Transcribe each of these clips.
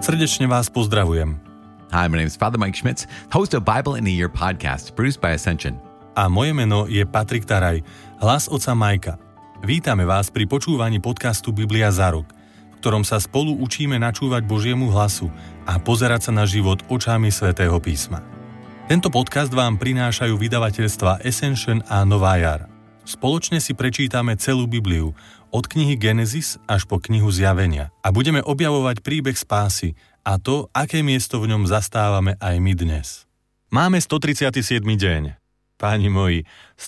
Srdečne vás pozdravujem. Hi, my name is Father Mike Schmitz, host of Bible in a Year podcast, produced by Ascension. A moje meno je Patrik Taraj, hlas otca Majka. Vítame vás pri počúvaní podcastu Biblia za rok, v ktorom sa spolu učíme načúvať Božiemu hlasu a pozerať sa na život očami Svätého písma. Tento podcast vám prinášajú vydavateľstva Ascension a Nová jar. Spoločne si prečítame celú Bibliu, od knihy Genesis až po knihu Zjavenia a budeme objavovať príbeh spásy a to, aké miesto v ňom zastávame aj my dnes. Máme 137. deň. Páni moji,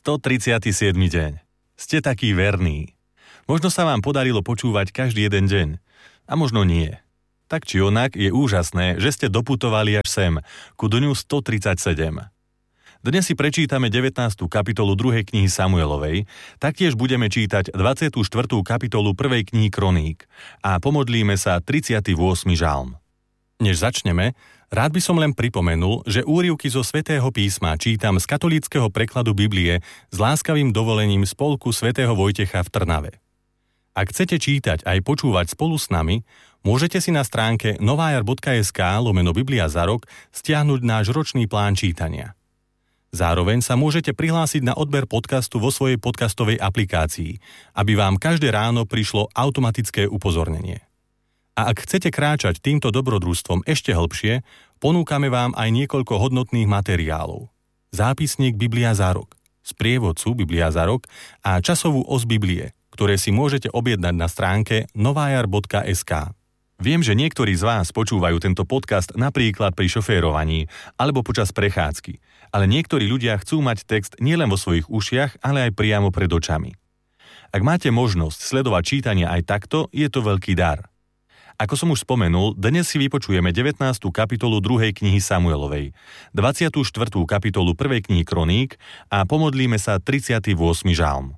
137. deň. Ste takí verní. Možno sa vám podarilo počúvať každý jeden deň. A možno nie. Tak či onak je úžasné, že ste doputovali až sem, ku dňu 137. Dnes si prečítame 19. kapitolu 2. knihy Samuelovej, taktiež budeme čítať 24. kapitolu 1. knihy Kroník a pomodlíme sa 38. žalm. Než začneme, rád by som len pripomenul, že úryvky zo Svätého písma čítam z katolíckeho prekladu Biblie s láskavým dovolením Spolku svätého Vojtecha v Trnave. Ak chcete čítať aj počúvať spolu s nami, môžete si na stránke novajar.sk/Biblia za rok stiahnuť náš ročný plán čítania. Zároveň sa môžete prihlásiť na odber podcastu vo svojej podcastovej aplikácii, aby vám každé ráno prišlo automatické upozornenie. A ak chcete kráčať týmto dobrodružstvom ešte hlbšie, ponúkame vám aj niekoľko hodnotných materiálov. Zápisník Biblia za rok, sprievodcu Biblia za rok a časovú os Biblie, ktoré si môžete objednať na stránke novajar.sk. Viem, že niektorí z vás počúvajú tento podcast napríklad pri šoférovaní alebo počas prechádzky, ale niektorí ľudia chcú mať text nielen vo svojich ušiach, ale aj priamo pred očami. Ak máte možnosť sledovať čítanie aj takto, je to veľký dar. Ako som už spomenul, dnes si vypočujeme 19. kapitolu 2. knihy Samuelovej, 24. kapitolu 1. knihy Kroník a pomodlíme sa 38. žalm.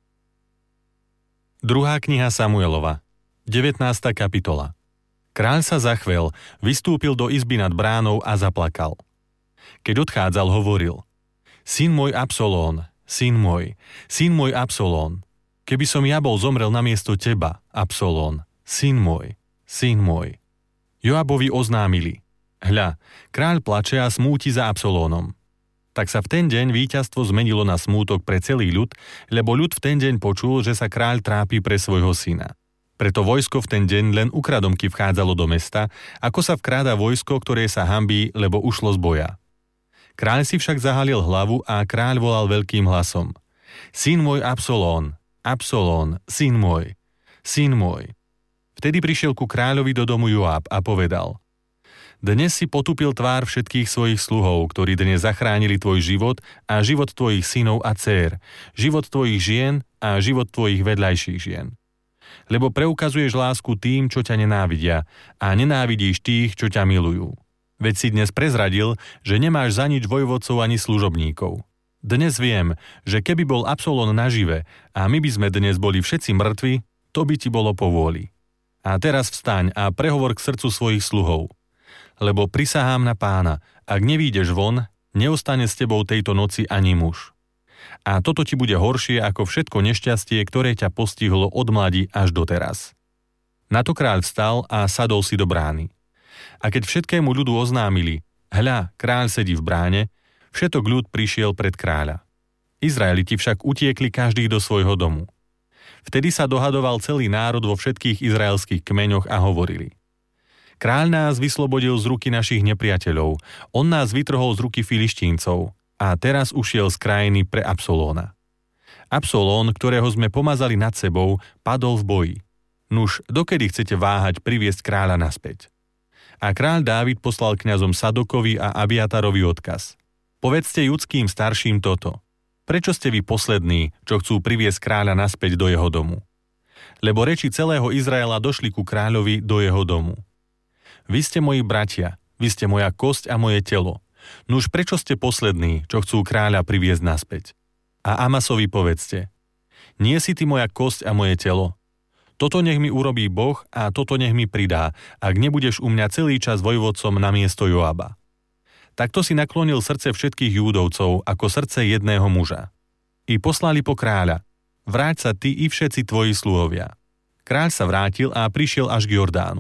2. kniha Samuelova, 19. kapitola. Kráľ sa zachvel, vystúpil do izby nad bránou a zaplakal. Keď odchádzal, hovoril: Syn môj Absalón, syn môj Absalón, keby som ja bol zomrel namiesto teba, Absalón, syn môj. Joabovi oznámili: Hľa, kráľ plače a smúti za Absalónom. Tak sa v ten deň víťazstvo zmenilo na smútok pre celý ľud, lebo ľud v ten deň počul, že sa kráľ trápi pre svojho syna. Preto vojsko v ten deň len ukradomky vchádzalo do mesta, ako sa vkráda vojsko, ktoré sa hanbí, lebo ušlo z boja. Kráľ si však zahalil hlavu a kráľ volal veľkým hlasom: Syn môj Absalón, Absalón, syn môj. Vtedy prišiel ku kráľovi do domu Joab a povedal: Dnes si potupil tvár všetkých svojich sluhov, ktorí dnes zachránili tvoj život a život tvojich synov a dcér, život tvojich žien a život tvojich vedľajších žien. Lebo preukazuješ lásku tým, čo ťa nenávidia, a nenávidíš tých, čo ťa milujú. Veď si dnes prezradil, že nemáš za nič vojvodcov ani služobníkov. Dnes viem, že keby bol Absalón nažive a my by sme dnes boli všetci mŕtvi, to by ti bolo povôli. A teraz vstaň a prehovor k srdcu svojich sluhov. Lebo prisahám na Pána, ak nevídeš von, neostane s tebou tejto noci ani muž. A toto ti bude horšie ako všetko nešťastie, ktoré ťa postihlo od mladí až doteraz. Na to kráľ vstal a sadol si do brány. A keď všetkému ľudu oznámili: Hľa, kráľ sedí v bráne, všetok ľud prišiel pred kráľa. Izraeliti však utiekli každý do svojho domu. Vtedy sa dohadoval celý národ vo všetkých izraelských kmeňoch a hovorili: Kráľ nás vyslobodil z ruky našich nepriateľov, on nás vytrhol z ruky Filištíncov a teraz ušiel z krajiny pre Absalóna. Absalón, ktorého sme pomazali nad sebou, padol v boji. Nuž, dokedy chcete váhať priviesť kráľa naspäť? A kráľ Dávid poslal kňazom Sadokovi a Abiatarovi odkaz: Povedzte judským starším toto: Prečo ste vy poslední, čo chcú priviesť kráľa naspäť do jeho domu? Lebo reči celého Izraela došli ku kráľovi do jeho domu. Vy ste moji bratia, vy ste moja kosť a moje telo. Nuž prečo ste poslední, čo chcú kráľa priviesť naspäť? A Amasovi povedzte: Nie si ty moja kosť a moje telo? Toto nech mi urobí Boh a toto nech mi pridá, ak nebudeš u mňa celý čas vojvodcom namiesto Joaba. Takto si naklonil srdce všetkých Júdovcov ako srdce jedného muža. I poslali po kráľa: Vráť sa ty i všetci tvoji sluhovia. Kráľ sa vrátil a prišiel až k Jordánu.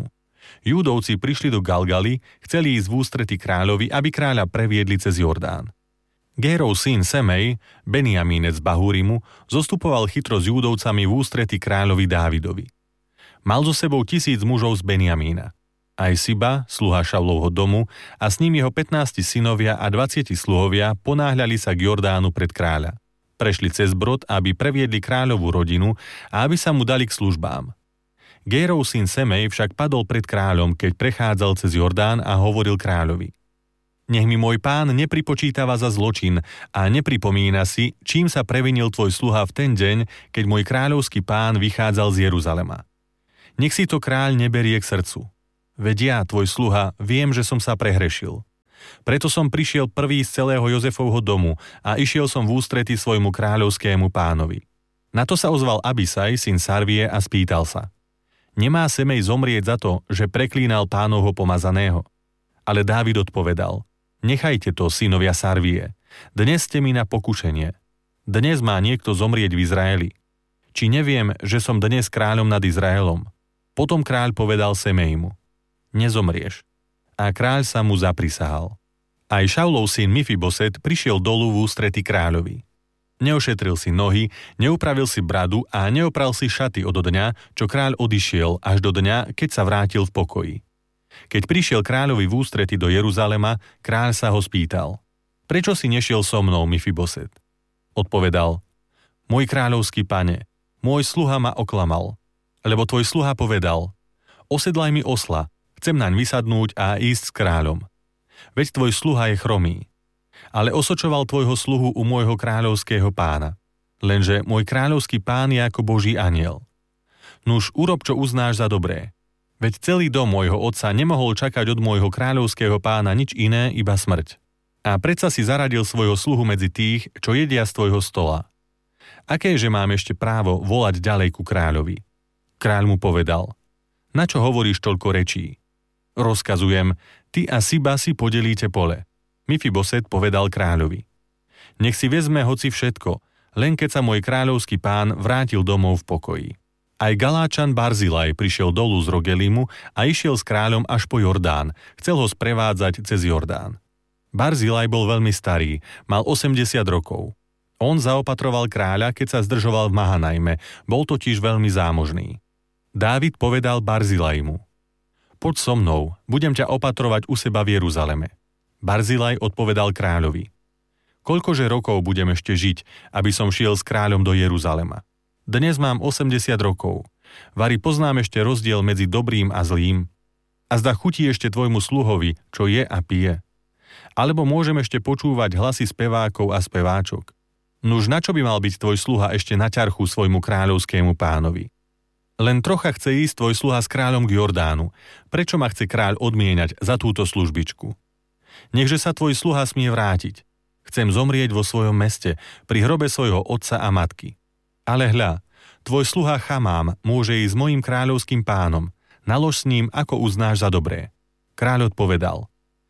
Júdovci prišli do Galgaly, chceli ísť v ústrety kráľovi, aby kráľa previedli cez Jordán. Gérov syn Semej, Benjamínec z Bahúrimu, zostupoval chytro s Júdovcami v ústrety kráľovi Dávidovi. Mal so sebou 1000 mužov z Benjamína. Aj Siba, sluha Šaulovho domu, a s ním jeho 15 synovia a 20 sluhovia ponáhľali sa k Jordánu pred kráľa. Prešli cez brod, aby previedli kráľovú rodinu a aby sa mu dali k službám. Gérov syn Semej však padol pred kráľom, keď prechádzal cez Jordán a hovoril kráľovi: Nech mi môj pán nepripočítava za zločin a nepripomína si, čím sa previnil tvoj sluha v ten deň, keď môj kráľovský pán vychádzal z Jeruzalema. Nech si to kráľ neberie k srdcu. Veď ja, tvoj sluha, viem, že som sa prehrešil. Preto som prišiel prvý z celého Jozefovho domu a išiel som v ústrety svojmu kráľovskému pánovi. Na to sa ozval Abisaj, syn Sarvie, a spýtal sa: Nemá Semej zomrieť za to, že preklínal pánovho pomazaného? Ale Dávid odpovedal: Nechajte to, synovia Sarvie. Dnes ste mi na pokušenie. Dnes má niekto zomrieť v Izraeli. Či neviem, že som dnes kráľom nad Izraelom? Potom kráľ povedal Semejmu: Nezomrieš. A kráľ sa mu zaprisahal. Aj Šaulov syn Mifiboset prišiel dolu v ústrety kráľovi. Neošetril si nohy, neupravil si bradu a neopral si šaty od dňa, čo kráľ odišiel, až do dňa, keď sa vrátil v pokoji. Keď prišiel kráľovi v ústrety do Jeruzalema, kráľ sa ho spýtal: Prečo si nešiel so mnou, Mifiboset? Odpovedal: Môj kráľovský pane, môj sluha ma oklamal, lebo tvoj sluha povedal: Osedlaj mi osla, chcem naň vysadnúť a ísť s kráľom. Veď tvoj sluha je chromý. Ale osočoval tvojho sluhu u môjho kráľovského pána. Lenže môj kráľovský pán je ako Boží anjel. Nuž urob, čo uznáš za dobré. Veď celý dom môjho otca nemohol čakať od môjho kráľovského pána nič iné, iba smrť. A predsa si zaradil svojho sluhu medzi tých, čo jedia z tvojho stola. Aké, že mám ešte právo volať ďalej ku kráľovi? Kráľ mu povedal: Na čo hovoríš toľko rečí? Rozkazujem, ty a Siba si podelíte pole. Mifiboset povedal kráľovi: Nech si vezme hoci všetko, len keď sa môj kráľovský pán vrátil domov v pokoji. Aj Galáčan Barzilaj prišiel dolu z Rogelimu a išiel s kráľom až po Jordán, chcel ho sprevádzať cez Jordán. Barzilaj bol veľmi starý, mal 80 rokov. On zaopatroval kráľa, keď sa zdržoval v Mahanajme, bol totiž veľmi zámožný. Dávid povedal Barzilajmu: Poď so mnou, budem ťa opatrovať u seba v Jeruzaleme. Barzilaj odpovedal kráľovi: Koľkože rokov budem ešte žiť, aby som šiel s kráľom do Jeruzalema? Dnes mám 80 rokov. Vari poznám ešte rozdiel medzi dobrým a zlým. A zda chutí ešte tvojmu sluhovi, čo je a pije. Alebo môžem ešte počúvať hlasy spevákov a speváčok. Nuž na čo by mal byť tvoj sluha ešte na ťarchu svojmu kráľovskému pánovi? Len trocha chce ísť tvoj sluha s kráľom k Jordánu. Prečo ma chce kráľ odmieniať za túto službičku? Nechže sa tvoj sluha smie vrátiť. Chcem zomrieť vo svojom meste, pri hrobe svojho otca a matky. Ale hľa, tvoj sluha Chamám môže ísť s mojím kráľovským pánom. Nalož s ním, ako uznáš za dobré. Kráľ odpovedal: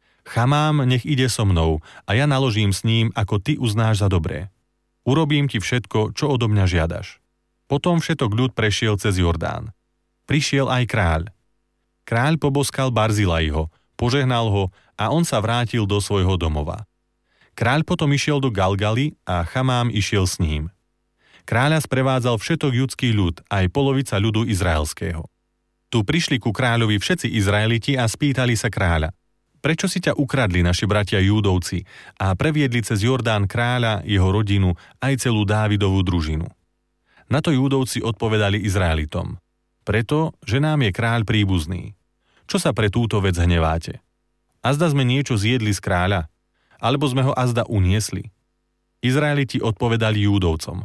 Chamám nech ide so mnou a ja naložím s ním, ako ty uznáš za dobré. Urobím ti všetko, čo odo mňa žiadaš. Potom všetok ľud prešiel cez Jordán. Prišiel aj kráľ. Kráľ poboskal Barzilajho, požehnal ho a on sa vrátil do svojho domova. Kráľ potom išiel do Galgaly a Chamám išiel s ním. Kráľa sprevádzal všetok judský ľud, aj polovica ľudu izraelského. Tu prišli ku kráľovi všetci Izraeliti a spýtali sa kráľa: Prečo si ťa ukradli naši bratia Júdovci a previedli cez Jordán kráľa, jeho rodinu, aj celú Dávidovú družinu? Na to Júdovci odpovedali Izraelitom: Preto, že nám je kráľ príbuzný. Čo sa pre túto vec hneváte? Azda sme niečo zjedli z kráľa? Alebo sme ho azda uniesli? Izraeliti odpovedali Júdovcom: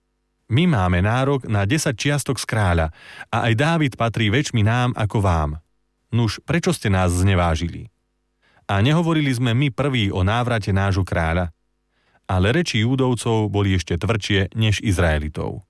My máme nárok na 10 čiastok z kráľa a aj Dávid patrí väčšmi nám ako vám. Nuž, prečo ste nás znevážili? A nehovorili sme my prví o návrate nášho kráľa? Ale reči Júdovcov boli ešte tvrdšie než Izraelitov.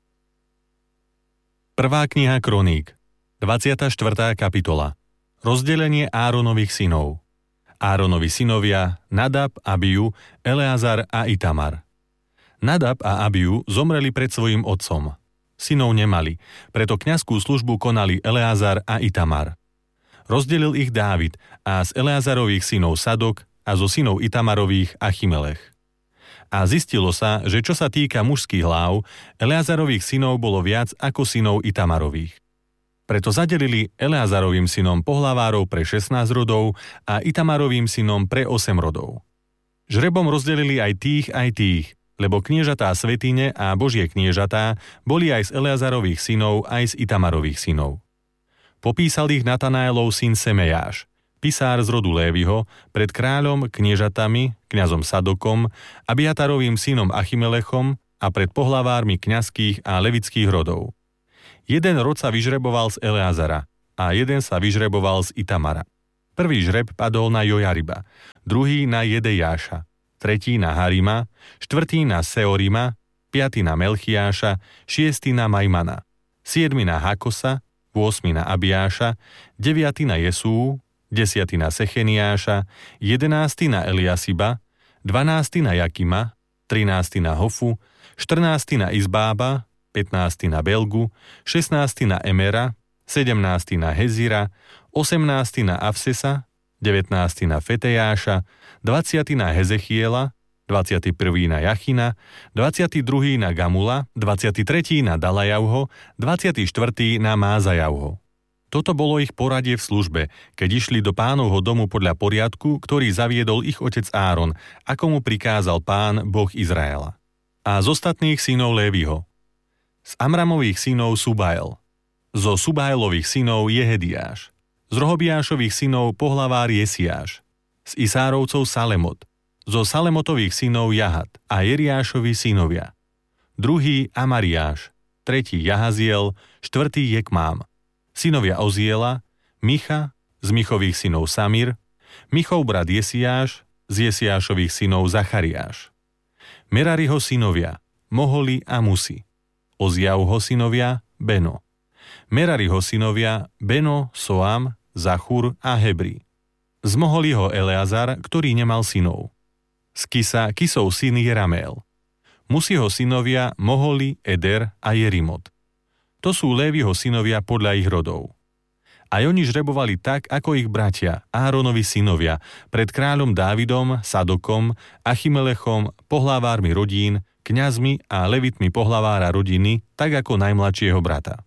Prvá kniha Kroník, 24. kapitola. Rozdelenie Áronových synov. Áronovi synovia Nadab, Abiu, Eleazar a Itamar. Nadab a Abiu zomreli pred svojim otcom. Synov nemali, preto kňazskú službu konali Eleazar a Itamar. Rozdelil ich Dávid a z Eleazarových synov Sadok a zo synov Itamarových Achimelech. A zistilo sa, že čo sa týka mužských hlav, Eleazarových synov bolo viac ako synov Itamarových. Preto zadelili Eleazarovým synom pohlavárov pre 16 rodov a Itamarovým synom pre 8 rodov. Žrebom rozdelili aj tých, lebo kniežatá svätyne a Božie kniežatá boli aj z Eleazarových synov, aj z Itamarových synov. Popísal ich Natanaelov syn Semejáš, pisár z rodu Léviho, pred kráľom, kniežatami, kňazom Sadokom, Abiatarovým synom Achimelechom a pred pohlavármi kňazských a levických rodov. Jeden rod sa vyžreboval z Eleazara a jeden sa vyžreboval z Itamara. Prvý žreb padol na Jojariba, druhý na Jedejáša, tretí na Harima, štvrtý na Seorima, piatý na Melchiáša, šiestý na Majmana, siedmy na Hakosa, 8 na Abiáša, 9 na Jesú, 10 na Secheniáša, 11 na Eliasiba, 12 na Jakima, 13 na Hofu, 14 na Izbába, 15 na Belgu, 16 na Emera, 17 na Hezira, 18 na Afsesa, 19 na Fetejáša, 20 na Hezechiela, 21 na Jachina, 22 na Gamula, 23 na Dalajavho, 24 na Mázajavho. Toto bolo ich poradie v službe, keď išli do Pánovho domu podľa poriadku, ktorý zaviedol ich otec Áron, ako mu prikázal Pán, Boh Izraela. A z ostatných synov Léviho. Z Amramových synov Subael. Zo Subaelových synov Jehediáš. Z Rohobiášových synov pohlavár Jesiáš. Z Isárovcov Salemot. Zo Salemotových synov Jahat a Jeriášovi synovia. Druhý Amariáš, tretí Jahaziel, štvrtý Jekmám. Synovia Oziela, Micha, z Michových synov Samir, Michov brat Jesiáš, z Jesiášových synov Zachariáš. Merariho synovia, Moholi a Musi. Oziavho synovia, Beno. Merariho synovia, Beno, Soam, Zachur a Hebri. Z Moholiho Eleazar, ktorý nemal synov. Z Kisa, Kisov syn Jerameel. Musiho synovia, Moholi, Eder a Jerimot. To sú Léviho synovia podľa ich rodov. A oni žrebovali tak, ako ich bratia, Áronovi synovia, pred kráľom Dávidom, Sadokom, Achimelechom, pohlavármi rodín, kňazmi a levitmi pohlavára rodiny, tak ako najmladšieho brata.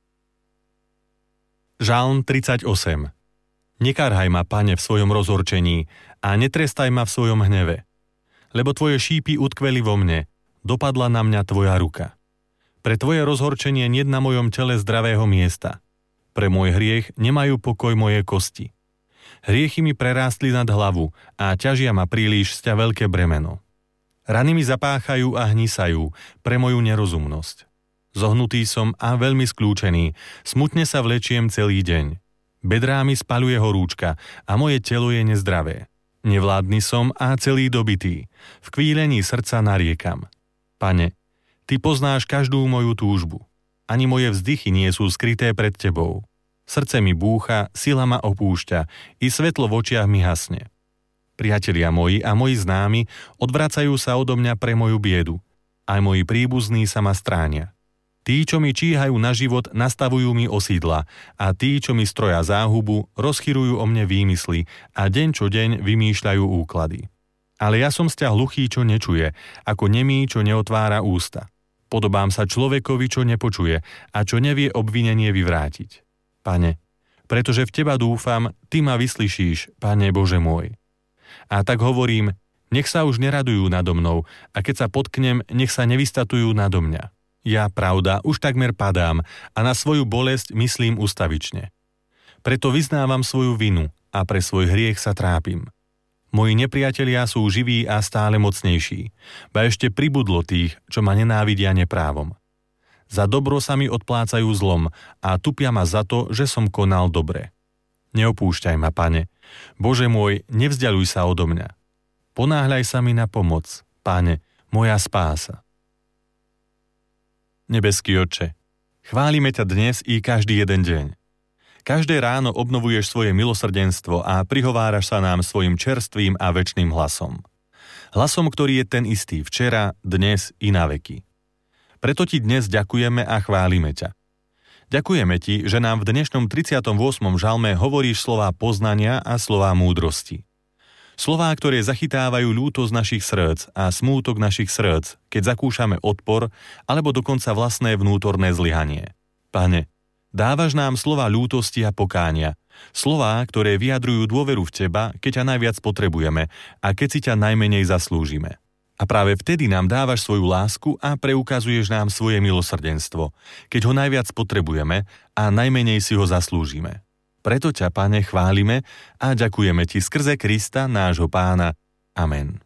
Žalm 38. Nekárhaj ma, Pane, v svojom rozhorčení a netrestaj ma v svojom hneve. Lebo tvoje šípy utkveli vo mne, dopadla na mňa tvoja ruka. Pre tvoje rozhorčenie niet na mojom tele zdravého miesta. Pre môj hriech nemajú pokoj moje kosti. Hriechy mi prerástli nad hlavu a ťažia ma príliš sťa veľké bremeno. Rany mi zapáchajú a hnisajú pre moju nerozumnosť. Zohnutý som a veľmi skľúčený, smutne sa vlečiem celý deň. Bedrá mi spaľuje horúčka a moje telo je nezdravé. Nevládny som a celý dobitý. V kvílení srdca nariekam. Pane, Ty poznáš každú moju túžbu. Ani moje vzdychy nie sú skryté pred Tebou. Srdce mi búcha, sila ma opúšťa, i svetlo v očiach mi hasne. Priatelia moji a moji známi odvracajú sa odo mňa pre moju biedu. Aj moji príbuzní sa ma stránia. Tí, čo mi číhajú na život, nastavujú mi osídla a tí, čo mi stroja záhubu, rozchyrujú o mne výmysly a deň čo deň vymýšľajú úklady. Ale ja som sťa hluchý, čo nečuje, ako nemý, čo neotvára ústa. Podobám sa človekovi, čo nepočuje a čo nevie obvinenie vyvrátiť. Pane, pretože v Teba dúfam, Ty ma vyslyšíš, Pane Bože môj. A tak hovorím, nech sa už neradujú nado mnou a keď sa potknem, nech sa nevystatujú nado mňa. Ja, pravda, už takmer padám a na svoju bolesť myslím ustavične. Preto vyznávam svoju vinu a pre svoj hriech sa trápim. Moji nepriatelia sú živí a stále mocnejší, ba ešte pribudlo tých, čo ma nenávidia neprávom. Za dobro sa mi odplácajú zlom a tupia ma za to, že som konal dobre. Neopúšťaj ma, Pane. Bože môj, nevzdialuj sa odo mňa. Ponáhľaj sa mi na pomoc, Pane, moja spása. Nebeský Otče, chválime ťa dnes i každý jeden deň. Každé ráno obnovuješ svoje milosrdenstvo a prihováraš sa nám svojim čerstvým a večným hlasom. Hlasom, ktorý je ten istý včera, dnes i na veky. Preto ti dnes ďakujeme a chválime ťa. Ďakujeme ti, že nám v dnešnom 38. žalme hovoríš slová poznania a slová múdrosti. Slová, ktoré zachytávajú ľútosť našich srdc a smútok našich srdc, keď zakúšame odpor alebo dokonca vlastné vnútorné zlyhanie. Pane, dávaš nám slová ľútosti a pokánia, slová, ktoré vyjadrujú dôveru v teba, keď ťa najviac potrebujeme a keď si ťa najmenej zaslúžime. A práve vtedy nám dávaš svoju lásku a preukazuješ nám svoje milosrdenstvo, keď ho najviac potrebujeme a najmenej si ho zaslúžime. Preto ťa, Pane, chválime a ďakujeme ti skrze Krista, nášho Pána. Amen.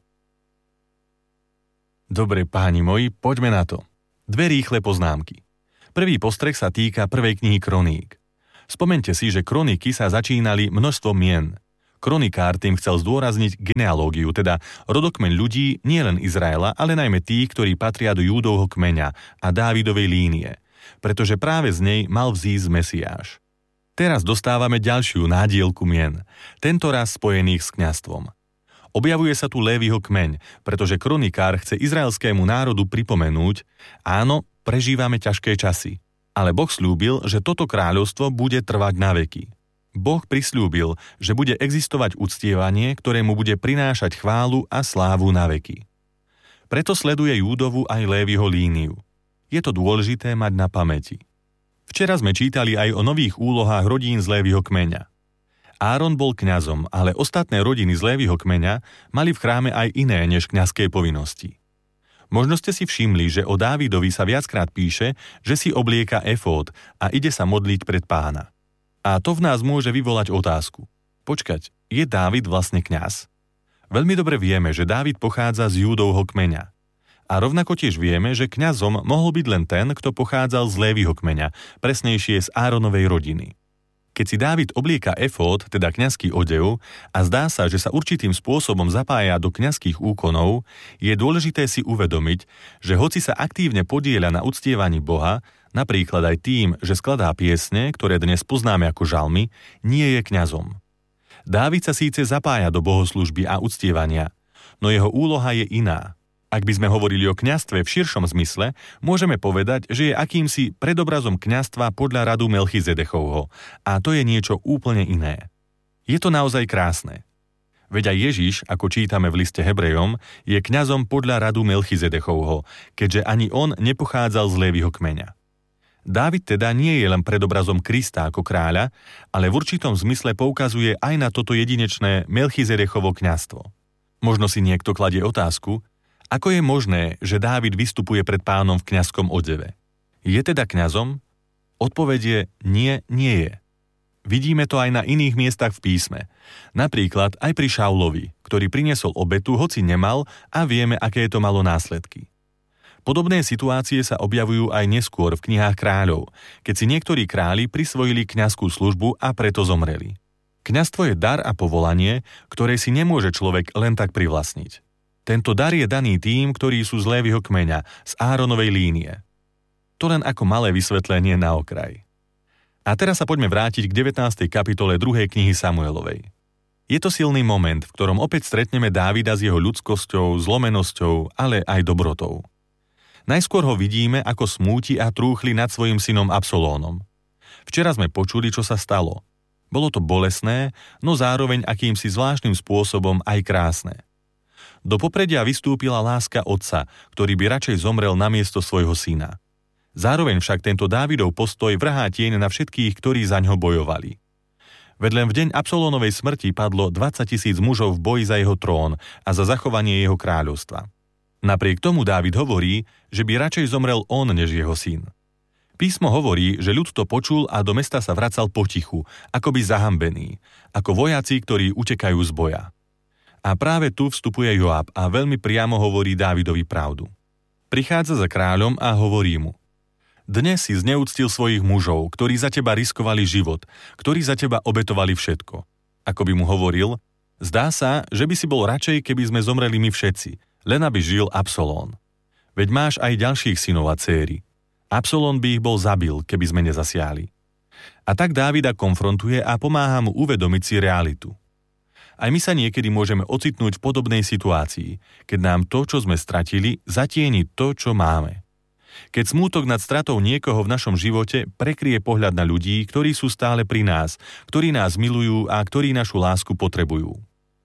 Dobre, páni moji, poďme na to. 2 rýchle poznámky. Prvý postreh sa týka prvej knihy Kroník. Spomente si, že kroniky sa začínali množstvom mien. Kronikár tým chcel zdôrazniť genealógiu, teda rodokmeň ľudí nielen Izraela, ale najmä tých, ktorí patria do Júdovho kmeňa a Dávidovej línie, pretože práve z nej mal vzísť Mesiáš. Teraz dostávame ďalšiu nádielku mien, tentoraz spojených s kňazstvom. Objavuje sa tu Léviho kmeň, pretože kronikár chce izraelskému národu pripomenúť, áno, prežívame ťažké časy, ale Boh sľúbil, že toto kráľovstvo bude trvať na veky. Boh prisľúbil, že bude existovať uctievanie, ktoré mu bude prinášať chválu a slávu na veky. Preto sleduje Júdovu aj Léviho líniu. Je to dôležité mať na pamäti. Včera sme čítali aj o nových úlohách rodín z Léviho kmeňa. Áron bol kňazom, ale ostatné rodiny z Léviho kmeňa mali v chráme aj iné než kňazské povinnosti. Možno ste si všimli, že o Dávidovi sa viackrát píše, že si oblieka efód a ide sa modliť pred Pána. A to v nás môže vyvolať otázku. Počkať, je Dávid vlastne kňaz? Veľmi dobre vieme, že Dávid pochádza z Júdovho kmeňa. A rovnako tiež vieme, že kňazom mohol byť len ten, kto pochádzal z Léviho kmeňa, presnejšie z Áronovej rodiny. Keď si Dávid oblieka efód, teda kňazský odev, a zdá sa, že sa určitým spôsobom zapája do kňazských úkonov, je dôležité si uvedomiť, že hoci sa aktívne podieľa na uctievaní Boha, napríklad aj tým, že skladá piesne, ktoré dnes poznáme ako žalmy, nie je kňazom. Dávid sa síce zapája do bohoslužby a uctievania, no jeho úloha je iná. Ak by sme hovorili o kňazstve v širšom zmysle, môžeme povedať, že je akýmsi predobrazom kňazstva podľa radu Melchizedechovho, a to je niečo úplne iné. Je to naozaj krásne. Veď aj Ježiš, ako čítame v liste Hebrejom, je kňazom podľa radu Melchizedechovho, keďže ani on nepochádzal z Léviho kmeňa. Dávid teda nie je len predobrazom Krista ako kráľa, ale v určitom zmysle poukazuje aj na toto jedinečné Melchizedechovo kňazstvo. Možno si niekto kladie otázku, ako je možné, že Dávid vystupuje pred Pánom v kňazskom odeve? Je teda kňazom? Odpoveď je nie, nie je. Vidíme to aj na iných miestach v písme. Napríklad aj pri Šaulovi, ktorý priniesol obetu, hoci nemal, a vieme, aké to malo následky. Podobné situácie sa objavujú aj neskôr v knihách kráľov, keď si niektorí králi prisvojili kňazskú službu a preto zomreli. Kňazstvo je dar a povolanie, ktoré si nemôže človek len tak privlastniť. Tento dar je daný tým, ktorí sú z Léviho kmeňa, z Áronovej línie. To len ako malé vysvetlenie na okraj. A teraz sa poďme vrátiť k 19. kapitole 2. knihy Samuelovej. Je to silný moment, v ktorom opäť stretneme Dávida s jeho ľudskosťou, zlomenosťou, ale aj dobrotou. Najskôr ho vidíme, ako smúti a trúchli nad svojim synom Absalónom. Včera sme počuli, čo sa stalo. Bolo to bolestné, no zároveň akýmsi zvláštnym spôsobom aj krásne. Do popredia vystúpila láska otca, ktorý by radšej zomrel namiesto svojho syna. Zároveň však tento Dávidov postoj vrhá tieň na všetkých, ktorí zaňho bojovali. Veď len v deň Absalónovej smrti padlo 20 000 mužov v boji za jeho trón a za zachovanie jeho kráľovstva. Napriek tomu Dávid hovorí, že by radšej zomrel on, než jeho syn. Písmo hovorí, že ľud to počul a do mesta sa vracal potichu, akoby zahambený, ako vojaci, ktorí utekajú z boja. A práve tu vstupuje Joab a veľmi priamo hovorí Dávidovi pravdu. Prichádza za kráľom a hovorí mu: Dnes si zneúctil svojich mužov, ktorí za teba riskovali život, ktorí za teba obetovali všetko. Ako by mu hovoril: Zdá sa, že by si bol radšej, keby sme zomreli my všetci, len aby žil Absalón. Veď máš aj ďalších synov a dcéry. Absalón by ich bol zabil, keby sme nezasiahli. A tak Dávida konfrontuje a pomáha mu uvedomiť si realitu. Aj my sa niekedy môžeme ocitnúť v podobnej situácii, keď nám to, čo sme stratili, zatieni to, čo máme. Keď smútok nad stratou niekoho v našom živote prekrie pohľad na ľudí, ktorí sú stále pri nás, ktorí nás milujú a ktorí našu lásku potrebujú.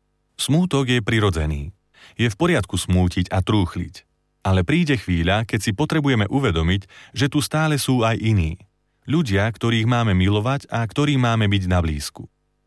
Smútok je prirodzený. Je v poriadku smútiť a trúchliť. Ale príde chvíľa, keď si potrebujeme uvedomiť, že tu stále sú aj iní. Ľudia, ktorých máme milovať a ktorým máme byť na blízku.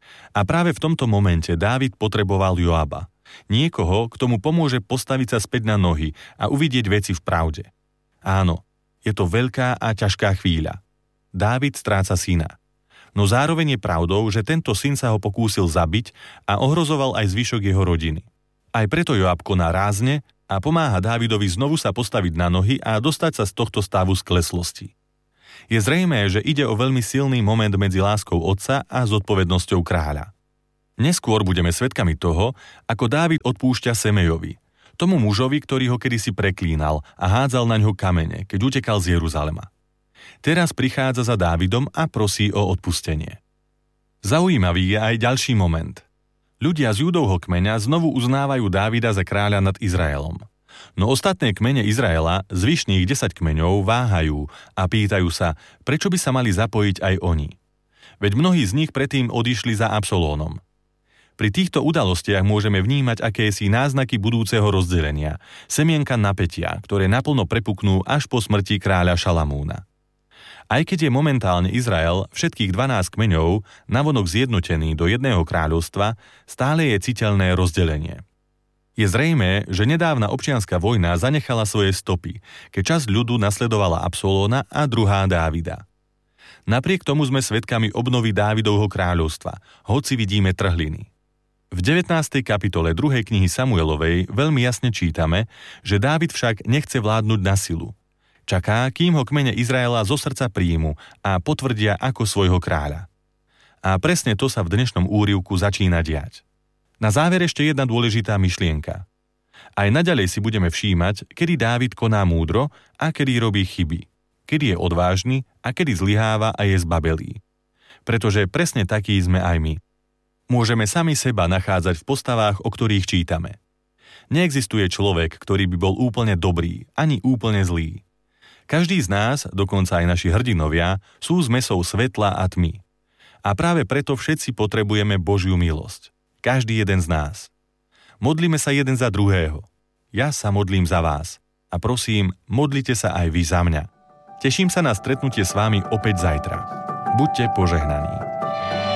A práve v tomto momente Dávid potreboval Joaba. Niekoho, kto mu pomôže postaviť sa späť na nohy a uvidieť veci v pravde. Áno, je to veľká a ťažká chvíľa. Dávid stráca syna. No zároveň je pravdou, že tento syn sa ho pokúsil zabiť a ohrozoval aj zvyšok jeho rodiny. Aj preto Joab koná rázne a pomáha Dávidovi znovu sa postaviť na nohy a dostať sa z tohto stavu skleslosti. Je zrejmé, že ide o veľmi silný moment medzi láskou otca a zodpovednosťou kráľa. Neskôr budeme svedkami toho, ako Dávid odpúšťa Semejovi, tomu mužovi, ktorý ho kedysi preklínal a hádzal na ňo kamene, keď utekal z Jeruzalema. Teraz prichádza za Dávidom a prosí o odpustenie. Zaujímavý je aj ďalší moment. Ľudia z Júdovho kmeňa znovu uznávajú Dávida za kráľa nad Izraelom. No ostatné kmene Izraela, zvyšných 10 kmeňov, váhajú a pýtajú sa, prečo by sa mali zapojiť aj oni. Veď mnohí z nich predtým odišli za Absalónom. Pri týchto udalostiach môžeme vnímať akési náznaky budúceho rozdelenia, semienka napätia, ktoré naplno prepuknú až po smrti kráľa Šalamúna. Aj keď je momentálne Izrael všetkých 12 kmeňov navonok zjednotený do jedného kráľovstva, stále je citeľné rozdelenie. Je zrejmé, že nedávna občianska vojna zanechala svoje stopy, keď časť ľudu nasledovala Absalóna a druhá Dávida. Napriek tomu sme svedkami obnovy Dávidovho kráľovstva, hoci vidíme trhliny. V 19. kapitole 2. knihy Samuelovej veľmi jasne čítame, že Dávid však nechce vládnuť na silu. Čaká, kým ho kmene Izraela zo srdca príjmu a potvrdia ako svojho kráľa. A presne to sa v dnešnom úryvku začína diať. Na záver ešte jedna dôležitá myšlienka. Aj naďalej si budeme všímať, kedy Dávid koná múdro a kedy robí chyby. Kedy je odvážny a kedy zlyháva a je zbabelý. Pretože presne takí sme aj my. Môžeme sami seba nachádzať v postavách, o ktorých čítame. Neexistuje človek, ktorý by bol úplne dobrý, ani úplne zlý. Každý z nás, dokonca aj naši hrdinovia, sú zmesou svetla a tmy. A práve preto všetci potrebujeme Božiu milosť. Každý jeden z nás. Modlíme sa jeden za druhého. Ja sa modlím za vás. A prosím, modlite sa aj vy za mňa. Teším sa na stretnutie s vámi opäť zajtra. Buďte požehnaní.